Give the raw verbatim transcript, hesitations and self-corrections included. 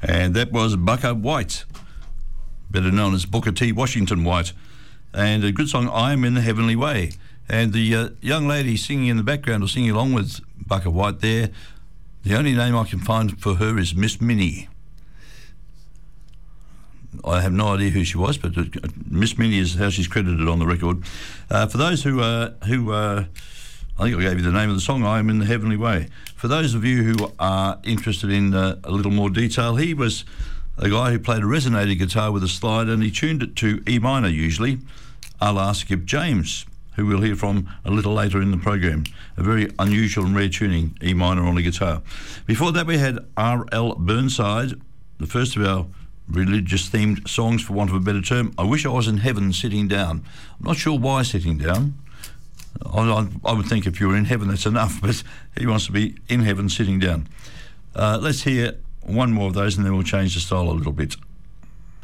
And that was Bukka White, better known as Booker T. Washington White. And a good song, I Am in the Heavenly Way. And the uh, young lady singing in the background or singing along with Bukka White there, the only name I can find for her is Miss Minnie. I have no idea who she was, but uh, Miss Minnie is how she's credited on the record. Uh, for those who, uh, who uh, I think I gave you the name of the song, I Am in the Heavenly Way. For those of you who are interested in uh, a little more detail, he was a guy who played a resonator guitar with a slide, and he tuned it to E minor usually, a la Skip James, who we'll hear from a little later in the program. A very unusual and rare tuning, E minor on a guitar. Before that we had R L Burnside, the first of our religious-themed songs, for want of a better term. I Wish I Was in Heaven Sitting Down. I'm not sure why sitting down. I, I, I would think if you're in heaven that's enough, but he wants to be in heaven sitting down. Uh, let's hear one more of those and then we'll change the style a little bit.